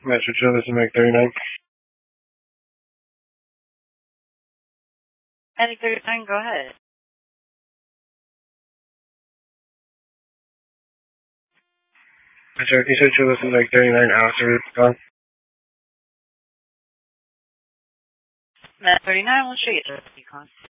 Metro Chill, this is Meg 39. Medic 39, go ahead. Metro Chill, this is Meg 39 after it's gone. Med 39, we'll show you the recon.